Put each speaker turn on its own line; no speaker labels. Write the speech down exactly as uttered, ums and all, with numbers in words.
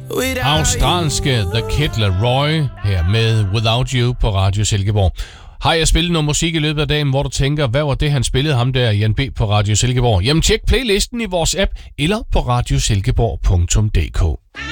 Australske The Kid Laroi her med Without You på Radio Silkeborg. Har jeg spillet noget musik i løbet af dagen, hvor du tænker, hvad var det, han spillede ham der, Jan B. på Radio Silkeborg? Jamen tjek playlisten i vores app eller på radiosilkeborg punktum d k.